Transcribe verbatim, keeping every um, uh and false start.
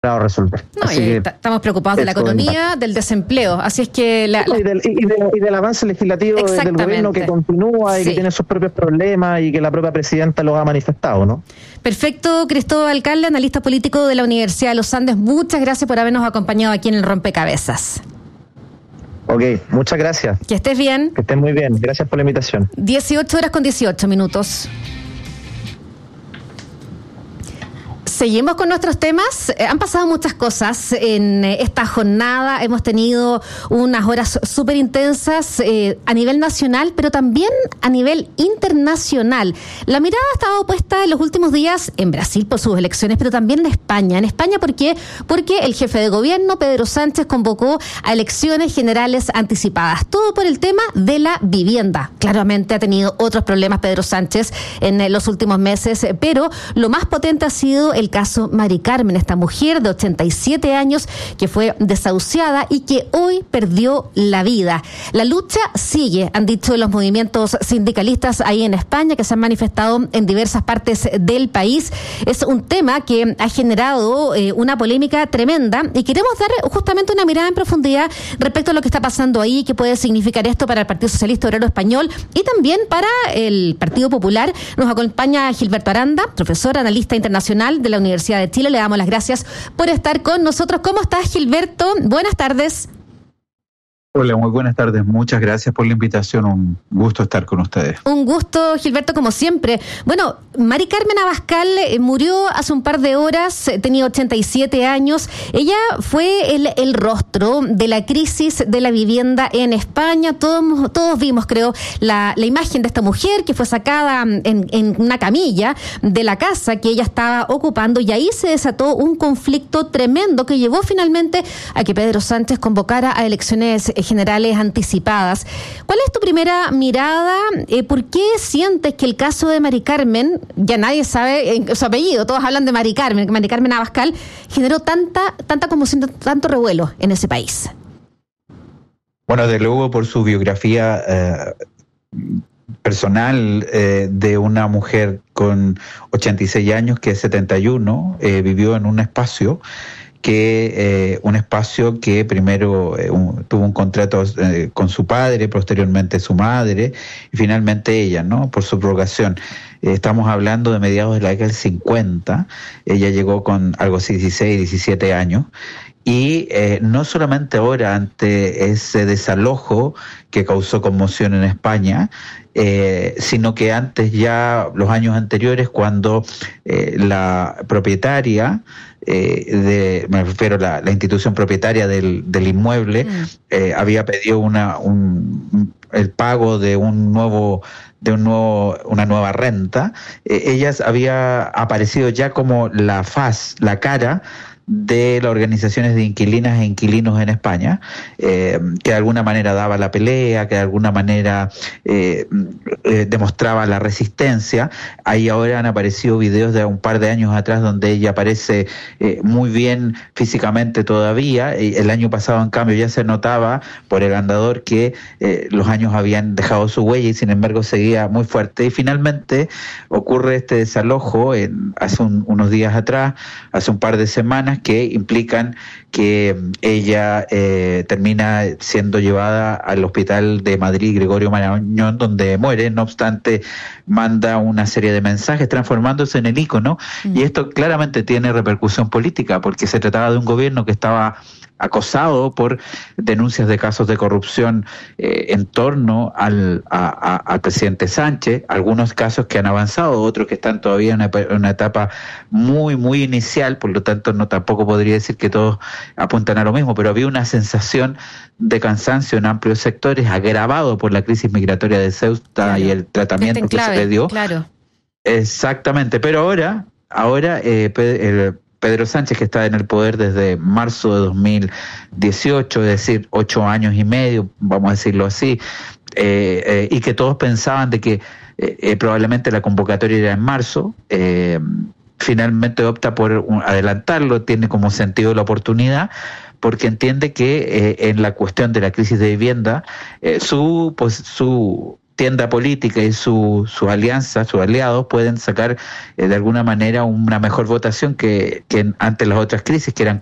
resolver. No, así que estamos preocupados de la economía, del desempleo, así es que... La, la... Y, del, y, de, y del avance legislativo del gobierno que continúa y sí. que tiene sus propios problemas y que la propia presidenta los ha manifestado, ¿no? Perfecto, Cristóbal Alcalde, analista político de la Universidad de los Andes, muchas gracias por habernos acompañado aquí en el Rompecabezas. Ok, muchas gracias. Que estés bien. Que estés muy bien, gracias por la invitación. dieciocho horas con dieciocho minutos. Seguimos con nuestros temas. Eh, han pasado muchas cosas en eh, esta jornada. Hemos tenido unas horas súper intensas eh, a nivel nacional, pero también a nivel internacional. La mirada ha estado puesta en los últimos días en Brasil por sus elecciones, pero también en España. En España, ¿por qué? Porque el jefe de gobierno, Pedro Sánchez, convocó a elecciones generales anticipadas. Todo por el tema de la vivienda. Claramente ha tenido otros problemas Pedro Sánchez en eh, los últimos meses, eh, pero lo más potente ha sido el caso Mari Carmen, esta mujer de ochenta y siete años que fue desahuciada y que hoy perdió la vida. La lucha sigue, han dicho los movimientos sindicalistas ahí en España, que se han manifestado en diversas partes del país. Es un tema que ha generado eh, una polémica tremenda y queremos dar justamente una mirada en profundidad respecto a lo que está pasando ahí, qué puede significar esto para el Partido Socialista Obrero Español y también para el Partido Popular. Nos acompaña Gilberto Aranda, profesor, analista internacional de la Universidad de Chile. Le damos las gracias por estar con nosotros. ¿Cómo estás, Gilberto? Buenas tardes. Hola, muy buenas tardes. Muchas gracias por la invitación. Un gusto estar con ustedes. Un gusto, Gilberto, como siempre. Bueno, Mari Carmen Abascal eh, murió hace un par de horas, eh, tenía ochenta y siete años. Ella fue el, el rostro de la crisis de la vivienda en España. Todos, todos vimos, creo, la, la imagen de esta mujer que fue sacada en, en una camilla de la casa que ella estaba ocupando y ahí se desató un conflicto tremendo que llevó finalmente a que Pedro Sánchez convocara a elecciones generales anticipadas. ¿Cuál es tu primera mirada? Eh, ¿Por qué sientes que el caso de Mari Carmen, ya nadie sabe eh, su apellido, todos hablan de Mari Carmen, que Mari Carmen Abascal generó tanta, tanta conmoción, tanto revuelo en ese país? Bueno, de luego por su biografía eh, personal eh, de una mujer con ochenta y seis años que setenta y uno eh, vivió en un espacio que eh, un espacio que primero eh, un, tuvo un contrato eh, con su padre, posteriormente su madre y finalmente ella, ¿no? Por subrogación. Eh, estamos hablando de mediados de la década del cincuenta. Ella llegó con algo así dieciséis, diecisiete años. Y eh, no solamente ahora ante ese desalojo que causó conmoción en España, eh, sino que antes ya, los años anteriores, cuando eh, la propietaria, eh, de, me refiero a la, la institución propietaria del, del inmueble, mm. eh, había pedido una, un, el pago de un nuevo de un nuevo, una nueva renta, eh, ella había aparecido ya como la faz, la cara de las organizaciones de inquilinas e inquilinos en España, eh, que de alguna manera daba la pelea, que de alguna manera eh, eh, demostraba la resistencia. Ahí ahora han aparecido videos de un par de años atrás donde ella aparece eh, muy bien físicamente todavía. El año pasado, en cambio, ya se notaba por el andador que eh, los años habían dejado su huella y sin embargo seguía muy fuerte. Y finalmente ocurre este desalojo en, hace un, unos días atrás, hace un par de semanas, que implican que ella eh, termina siendo llevada al hospital de Madrid Gregorio Marañón, donde muere. No obstante, manda una serie de mensajes transformándose en el ícono, mm. y esto claramente tiene repercusión política, porque se trataba de un gobierno que estaba acosado por denuncias de casos de corrupción eh, en torno al, a, a, al presidente Sánchez, algunos casos que han avanzado, otros que están todavía en una, una etapa muy, muy inicial, por lo tanto no tampoco podría decir que todos apuntan a lo mismo, pero había una sensación de cansancio en amplios sectores, agravado por la crisis migratoria de Ceuta, claro, y el tratamiento que se le dio. Claro. Exactamente, pero ahora, ahora eh, el Pedro Sánchez, que está en el poder desde marzo de dos mil dieciocho, es decir, ocho años y medio, vamos a decirlo así, eh, eh, y que todos pensaban de que eh, eh, probablemente la convocatoria era en marzo, eh, finalmente opta por un, adelantarlo, tiene como sentido la oportunidad, porque entiende que eh, en la cuestión de la crisis de vivienda, eh, su, pues, su tienda política y su, su alianza, sus aliados, pueden sacar eh, de alguna manera una mejor votación que, que ante las otras crisis, que eran